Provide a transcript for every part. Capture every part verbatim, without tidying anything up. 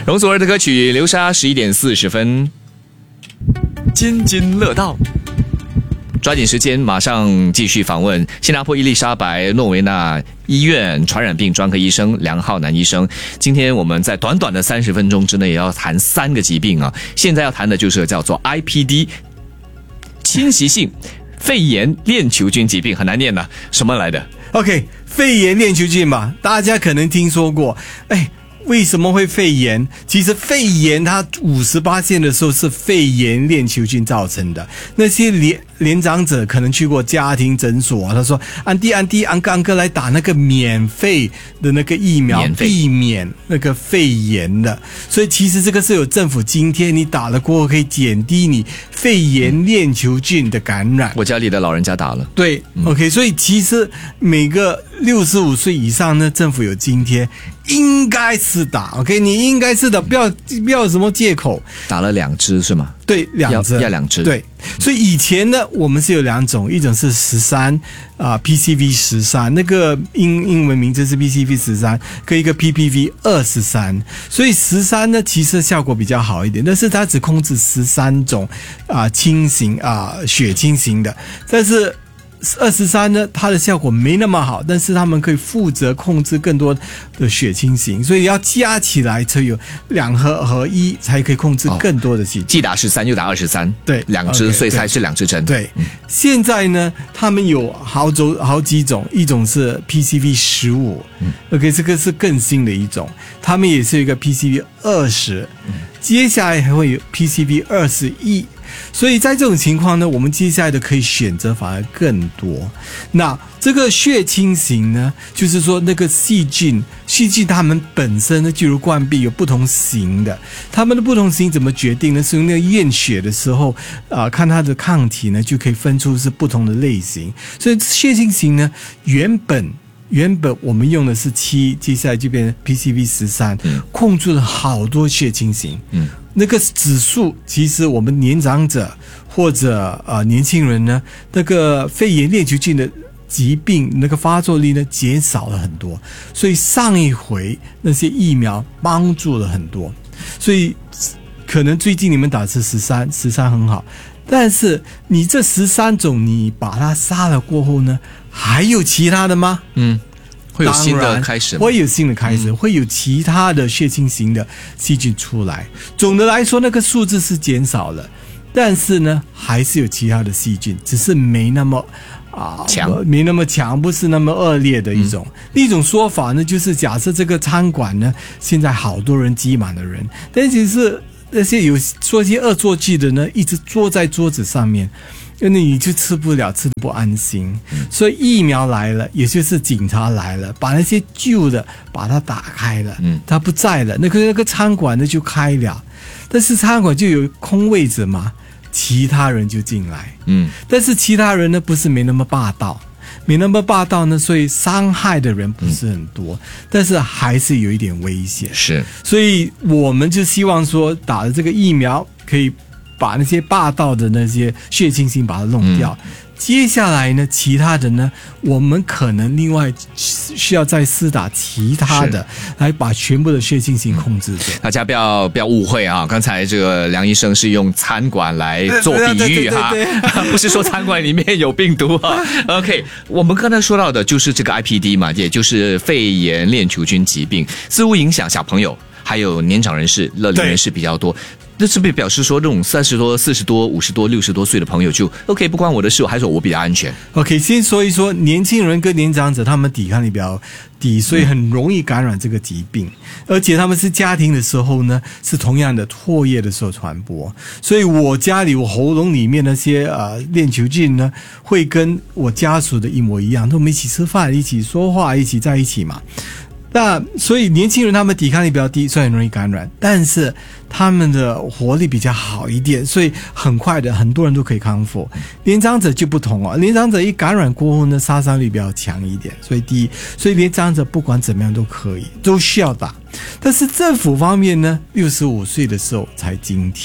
容祖儿的歌曲《流沙》，十一点四十分，津津乐道。抓紧时间，马上继续访问新加坡伊丽莎白诺维纳医院传染病专科医生梁浩南医生。今天我们在短短的三十分钟之内也要谈三个疾病啊。现在要谈的就是叫做 I P D， 侵袭性肺炎链球菌疾病，很难念的，什么来的 ？OK， 肺炎链球菌嘛，大家可能听说过，哎。为什么会肺炎？其实肺炎它 百分之五十八 的时候是肺炎链球菌造成的。那些年年长者可能去过家庭诊所，他说安迪安迪安哥安哥来打那个免费的那个疫苗，避免那个肺炎的。所以其实这个是有政府津贴，你打了过后可以减低你肺炎链球菌的感染。 我家里的老人家打了。 对、嗯、OK， 所以其实每个六十五岁以上呢，政府有津贴，应该是打 OK， 你应该是的，不要不要有什么借口。 打了两支是吗？ 对，两支要两支。 对，所以以前呢，我们是有两种，一种是十三啊 P C V 十三，那个英英文名字是 P C V 十三，跟一个 P P V 二十三。所以十三呢，其实效果比较好一点，但是它只控制十三种啊轻型啊血清型的，但是。二十三呢，它的效果没那么好，但是他们可以负责控制更多的血清型，所以要加起来才有两合合一，才可以控制更多的细菌。 既打十三又打二十三， 对， 两支， okay, 所以才是两支针。 对、嗯，现在呢，他们有好种好几种，一种是 P C V 十五、嗯、，OK， 这个是更新的一种，他们也是一个 P C V 二十、嗯，接下来还会有 P C V 二十一。所以在这种情况呢，我们接下来的可以选择反而更多。那这个血清型呢，就是说那个细菌，细菌它们本身呢，就如冠病有不同型的，它们的不同型怎么决定呢？是用那个验血的时候啊、呃，看它的抗体呢，就可以分出是不同的类型。所以血清型呢，原本。原本我们用的是七，接下来就变成 P C V 十三、嗯，控制了好多血清型。嗯，那个指数其实我们年长者或者呃年轻人呢，那个肺炎链球菌的疾病那个发作率呢减少了很多，所以上一回那些疫苗帮助了很多。所以可能最近你们打是十三，十三很好。但是你这十三种你把它杀了过后呢，还有其他的吗？ 嗯，会有新的开始吗？ 会有新的开始、嗯、会有其他的血清型的细菌出来。总的来说那个数字是减少了，但是呢还是有其他的细菌，只是没那么啊强，没那么强，不是那么恶劣的一种、嗯、另一种说法呢，就是假设这个餐馆呢现在好多人挤满了人，但其实那些有说些恶作剧的呢，一直坐在桌子上面，因为你就吃不了，吃得不安心。嗯、所以疫苗来了，也就是警察来了，把那些旧的把它打开了，嗯，他不在了，那个那个餐馆呢就开了，但是餐馆就有空位置嘛，其他人就进来，嗯，但是其他人呢不是没那么霸道。没那么霸道呢，所以伤害的人不是很多、嗯、但是还是有一点危险。 是， 所以我们就希望说打了这个疫苗可以把那些霸道的那些血清型把它弄掉、嗯、接下来呢其他的呢我们可能另外需要再施打其他的来把全部的血清型控制住、嗯、 大家不要不要误会啊，刚才这个梁医生是用餐馆来做比喻哈，不是说餐馆里面有病毒啊。OK， 我们刚才说到的就是这个 I P D 嘛，也就是肺炎链球菌疾病，似乎影响小朋友还有年长人士、乐龄人士比较多。那是不是表示说，这种三十多、四十多、五十多、六十多岁的朋友就 OK 不关我的事，我还说我比较安全。 OK， 先说一说年轻人跟年长者，他们抵抗力比较低，所以很容易感染这个疾病，嗯、而且他们是家庭的时候呢，是同样的唾液的时候传播。所以我家里我喉咙里面那些呃链球菌呢，会跟我家属的一模一样，都我们一起吃饭、一起说话、一起在一起嘛。那所以年轻人他们抵抗力比较低，所以很容易感染，但是他们的活力比较好一点，所以很快的很多人都可以康复。年长者就不同哦，年长者一感染过后呢，杀伤力比较强一点，所以第一，所以年长者不管怎么样都可以，都需要打。但是政府方面呢，六十五岁的时候才津贴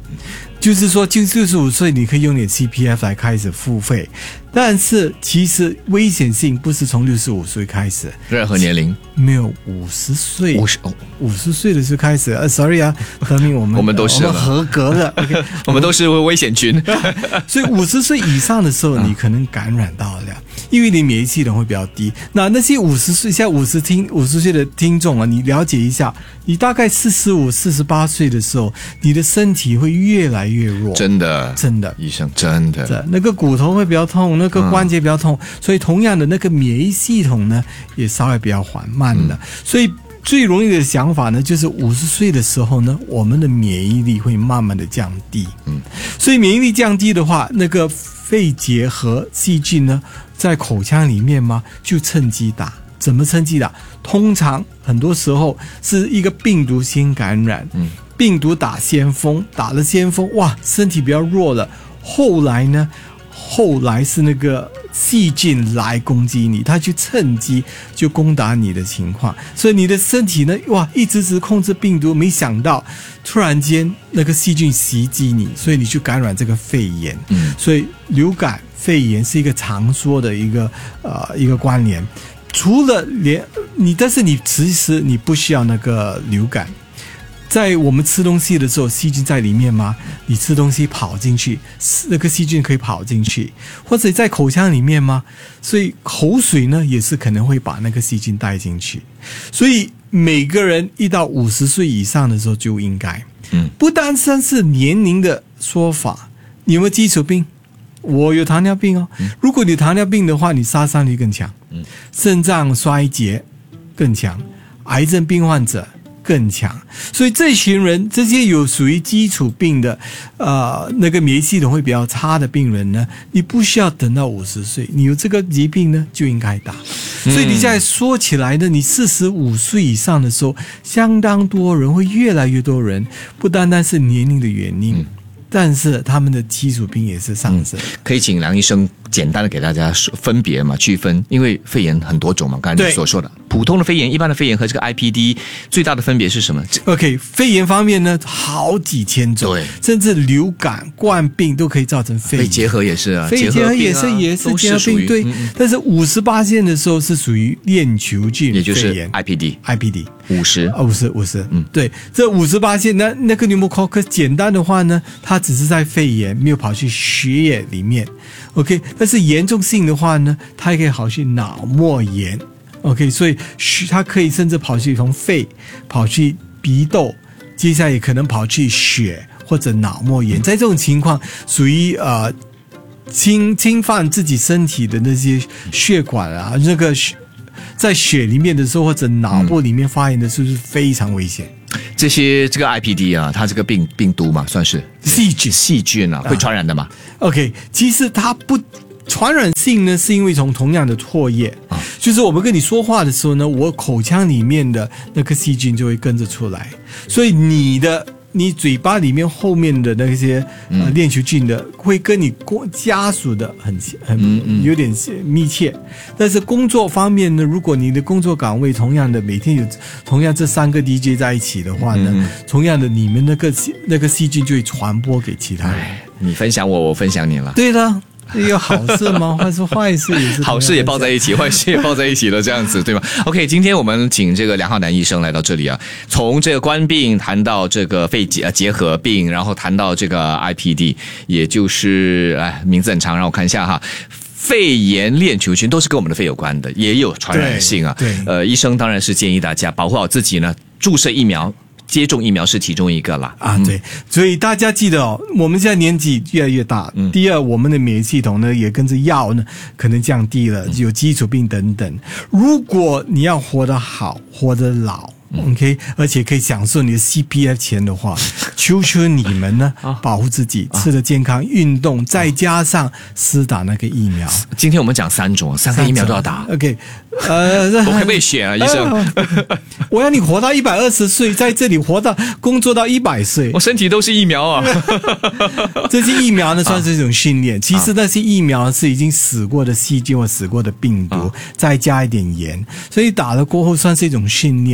就是说，就六十五岁你可以用你的 C P F 来开始付费，但是其实危险性不是从六十五岁开始， 任何年龄没有五十岁， 五十哦， 五十岁的时候开始。呃，sorry 啊，德明，我们我们都是我们合格的，OK， 我们都是危险群。 所以五十岁以上的时候，你可能感染到了，因为你免疫系统会比较低。那那些五十岁，像五十听五十岁的听众啊，你了解一下，你大概四十五、四十八岁的时候，你的身体会越来越弱， 真的， 真的， 医生真的， 那个骨头会比较痛，那个关节比较痛，嗯、所以同样的那个免疫系统呢，也稍微比较缓慢了。嗯、所以最容易的想法呢，就是五十岁的时候呢，我们的免疫力会慢慢的降低。嗯，所以免疫力降低的话，那个肺结核细菌呢，在口腔里面嘛，就趁机打。怎么趁机打？通常很多时候是一个病毒先感染，嗯，病毒打先锋，打了先锋，哇，身体比较弱了。后来呢，后来是那个细菌来攻击你，它就趁机就攻打你的情况，所以你的身体呢，哇，一直直控制病毒，没想到突然间那个细菌袭击你，所以你就感染这个肺炎。嗯，所以流感、肺炎是一个常说的一个呃一个关联。除了连你，但是你其实你不需要那个流感。在我们吃东西的时候，细菌在里面吗？你吃东西跑进去，那个细菌可以跑进去，或者在口腔里面吗？所以口水呢，也是可能会把那个细菌带进去。所以每个人一到五十岁以上的时候就应该，嗯，不单单是年龄的说法，你有没有基础病？我有糖尿病哦。如果你糖尿病的话，你杀伤力更强，嗯，肾脏衰竭更强，癌症病患者更强。所以这群人，这些有属于基础病的，呃，那个免疫系统会比较差的病人呢，你不需要等到五十岁，你有这个疾病呢就应该打。所以你现在说起来呢，你四十五岁以上的时候，相当多人，会越来越多人，不单单是年龄的原因。嗯，但是他们的基础病也是上升。嗯、 可以请梁医生简单的给大家分别嘛，区分，因为肺炎很多种嘛，刚才你所说的普通的肺炎、一般的肺炎和这个 I P D 最大的分别是什么 ？OK， 肺炎方面呢，好几千种，对，甚至流感、冠病都可以造成肺炎。 肺结核也是啊， 肺结核也是、啊、也是结核病，对。嗯、但是五十八线的时候是属于链球菌肺炎， 也就是 I P D，I P D 五十啊，五十五十，嗯，对，这五十八线那那个 pneumococcus 简单的话呢，它只是在肺炎，没有跑去血液里面。OK， 但是严重性的话呢，它也可以跑去脑膜炎。OK， 所以它可以甚至跑去从肺跑去鼻窦，接下来也可能跑去血或者脑膜炎。在这种情况，属于呃侵侵犯自己身体的那些血管啊，那个在血里面的时候或者脑部里面发炎的时候是非常危险。 这些这个 I P D 啊，它这个病病毒嘛，算是细菌细菌啊，会传染的嘛、 啊、？OK， 其实它不传染性呢，是因为从同样的唾液、啊，就是我们跟你说话的时候呢，我口腔里面的那个细菌就会跟着出来，所以你的。你嘴巴里面后面的那些呃链球菌的会跟你家属的很很有点密切，但是工作方面呢，如果你的工作岗位同样的每天有同样这三个 D J 在一起的话呢，嗯、同样的你们那个那个细菌就会传播给其他人。 你分享我，我分享你了。 对的。有好事吗？还是坏事也是？ 好事也抱在一起，坏事也抱在一起了，这样子对吗 ？OK， 今天我们请这个梁浩南医生来到这里啊，从这个冠病谈到这个肺结结核病，然后谈到这个 I P D， 也就是哎名字很长，让我看一下哈。肺炎链球菌都是跟我们的肺有关的，也有传染性啊。 对， 呃，医生当然是建议大家保护好自己呢，注射疫苗。接种疫苗是其中一个啦啊，对，所以大家记得哦，我们现在年纪越来越大，嗯、第二，我们的免疫系统呢也跟着药呢可能降低了，有基础病等等。如果你要活得好，活得老。OK， 而且可以享受你的 C P F 钱的话，求求你们呢，保护自己，吃得健康，运动，再加上施打那个疫苗。 今天我们讲三种，三个疫苗都要打。 OK， 呃， 我可不可以选啊，医生？ 呃、我要你活到一百二十岁，在这里活到工作到一百岁， 我身体都是疫苗啊。 这些疫苗呢，算是一种训练。其实那些疫苗是已经死过的细菌或死过的病毒，再加一点盐，所以打了过后算是一种训练。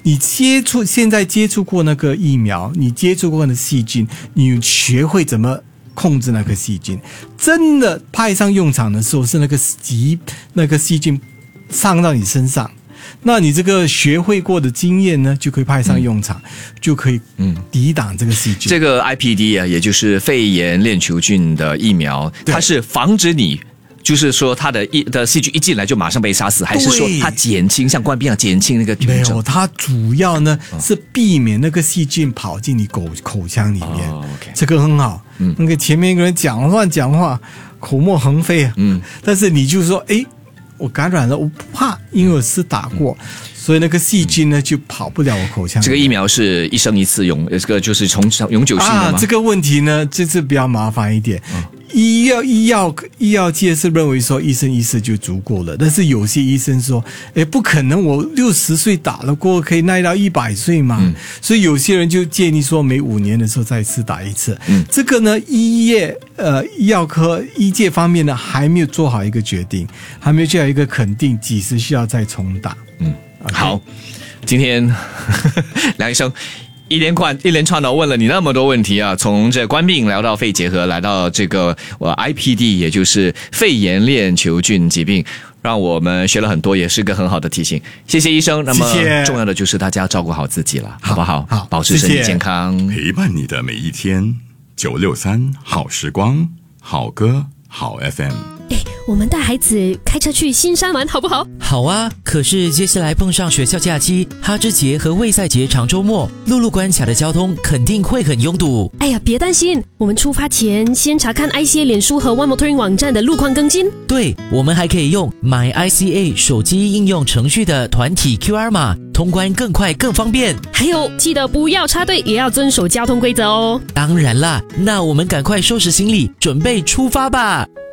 你接触现在接触过那个疫苗，你接触过那细菌，你学会怎么控制那个细菌，真的派上用场的时候，是那个疾那个细菌上到你身上。那你这个学会过的经验呢，就可以派上用场，嗯、就可以嗯抵挡这个细菌。 这个 I P D 啊，也就是肺炎链球菌的疫苗，它是防止你。就是说，它的一的细菌一进来就马上被杀死，还是说它减轻像冠病啊减轻那个病症？ 没有，它主要呢、哦、是避免那个细菌跑进你口口腔里面，哦 okay、这个很好。嗯，那个前面一个人讲乱讲话，口沫横飞啊。嗯，但是你就说，哎，我感染了，我不怕，因为我是打过。嗯，所以那个细菌呢就跑不了我口腔。 这个疫苗是一生一次永，这个就是从永久性的吗？ 啊，这个问题呢，这次比较麻烦一点。嗯，医药医药医药界是认为说一生一次就足够了，但是有些医生说，哎，不可能，我六十岁打了过后可以耐到一百岁嘛、嗯？所以有些人就建议说，每五年的时候再次打一次。嗯，这个呢，医业呃医药科医界方面呢还没有做好一个决定，还没有做好一个肯定，几时需要再重打。嗯。 Okay. 好，今天梁医生一连串一连串的问了你那么多问题啊，从这冠病聊到肺结核，来到这个呃 I P D， 也就是肺炎链球菌疾病，让我们学了很多，也是个很好的提醒。谢谢医生。那么重要的就是大家要照顾好自己了，好不好？好，保持身体健康， 陪伴你的每一天。九六三好时光，好歌好 F M。 哎，我们带孩子开车去新山玩好不好？ 好啊，可是接下来碰上学校假期、哈芝节和卫赛节长周末，陆路关卡的交通肯定会很拥堵。 哎呀，别担心，我们出发前先查看 I C A 脸书和 One Motoring 网站的路况更新。 对，我们还可以用 My I C A 手机应用程序的团体 Q R 码，通关更快更方便。 还有，记得不要插队，也要遵守交通规则哦。 当然啦，那我们赶快收拾行李，准备出发吧。